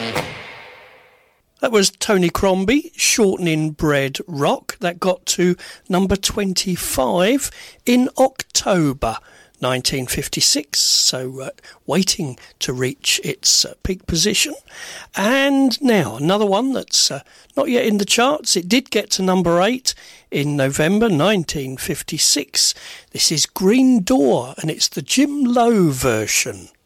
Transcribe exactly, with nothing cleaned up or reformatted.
That was Tony Crombie, Shortening Bread Rock. That got to number twenty-five in October nineteen fifty-six, so uh, waiting to reach its uh, peak position. And now another one that's uh, not yet in the charts. It did get to number eight in November nineteen fifty-six. This is Green Door, and it's the Jim Lowe version.